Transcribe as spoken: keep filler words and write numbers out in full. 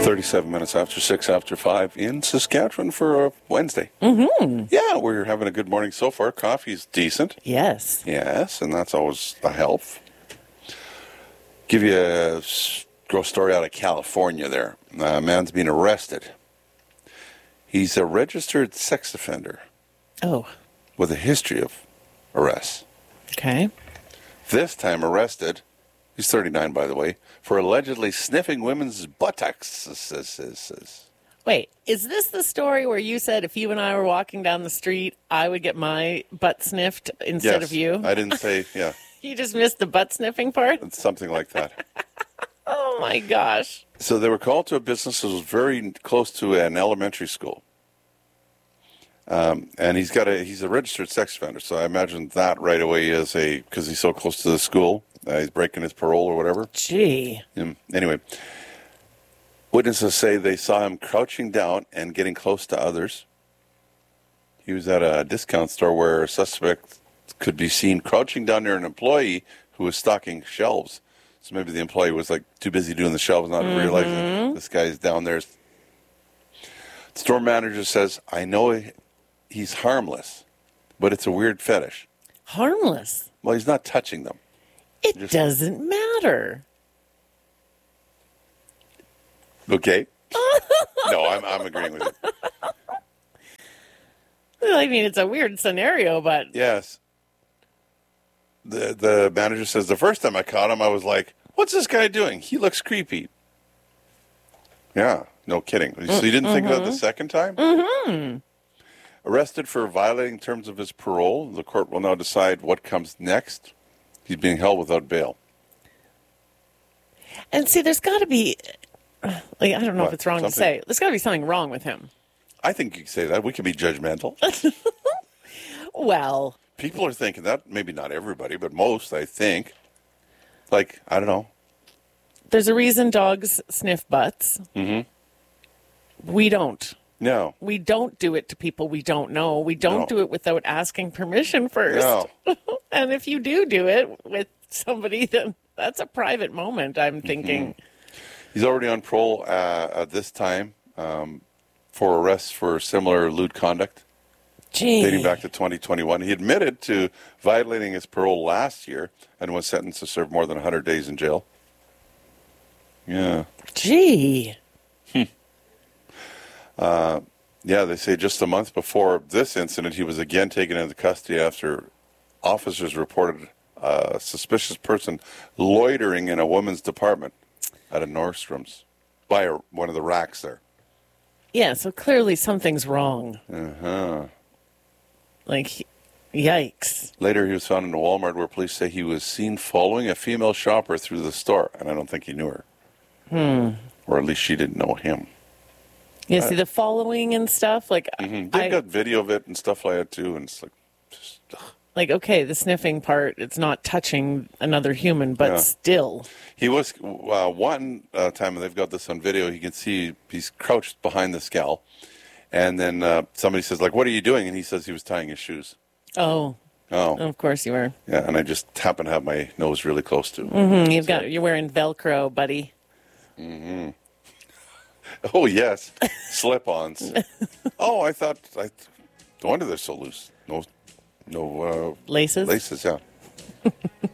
thirty-seven minutes after six after five in Saskatchewan for a Wednesday. Mm-hmm. Yeah, we're having a good morning so far. Coffee's decent. Yes. Yes, and that's always a help. Give you a gross story out of California there. A man's been arrested. He's a registered sex offender Oh, with a history of arrests. okay. This time arrested, he's thirty-nine by the way, for allegedly sniffing women's buttocks. Wait, is this the story where you said if you and I were walking down the street, I would get my butt sniffed instead Yes, of you? I didn't say, yeah, You just missed the butt sniffing part? it's something like that. Oh, my gosh. So they were called to a business that was very close to an elementary school. Um, and he's got a he's a registered sex offender, so I imagine that right away is a because he's so close to the school, uh, he's breaking his parole or whatever. Gee. Um, anyway, witnesses say they saw him crouching down and getting close to others. He was at a discount store where a suspect could be seen crouching down near an employee who was stocking shelves. So maybe the employee was like too busy doing the shelves, not Mm-hmm. realizing this guy's down there. The store manager says, "I know he's harmless, but it's a weird fetish." Harmless. Well, he's not touching them. It Just- doesn't matter. Okay. No, I'm I'm agreeing with you. Well, I mean, it's a weird scenario, but Yes. The the manager says the first time I caught him, I was like, "What's this guy doing? He looks creepy." Yeah, no kidding. So you didn't think of that the second time? Mm-hmm. Arrested for violating terms of his parole. The court will now decide what comes next. He's being held without bail. and see, there's got to be, like, I don't know What? if it's wrong Something? to say, there's got to be something wrong with him. I think you can say that. We can be judgmental. Well, People are thinking that. Maybe not everybody, but most, I think. Like, I don't know. there's a reason dogs sniff butts. Mm-hmm. We don't. No. We don't do it to people we don't know. We don't No. do it without asking permission first. No. And if you do do it with somebody, then that's a private moment, I'm thinking. He's already on parole uh, at this time um, for arrests for similar lewd conduct Gee. dating back to twenty twenty-one. He admitted to violating his parole last year and was sentenced to serve more than one hundred days in jail. Yeah. Gee. Yeah, they say just a month before this incident, he was again taken into custody after officers reported a suspicious person loitering in a woman's department at a Nordstrom's by a, one of the racks there. Yeah, so clearly something's wrong. Uh-huh. Like, yikes. Later, he was found in a Walmart where police say he was seen following a female shopper through the store, and I don't think he knew her. Hmm. Or at least she didn't know him. Yeah, see the following and stuff? Like, Mhm. I, They've got video of it and stuff like that, too, and it's like, just, ugh. like, okay, the sniffing part, it's not touching another human, but Yeah. still. He was, uh, one uh, time, and they've got this on video, you can see he's crouched behind this gal, and then uh, somebody says, like, "What are you doing?" And he says he was tying his shoes. Oh, Oh, of course you were. yeah, and I just happen to have my nose really close to him. Hmm, you've got, you're wearing Velcro, buddy. Oh, yes. Slip-ons. Oh, I thought, I, no wonder they're so loose. No, no uh, Laces? laces, yeah.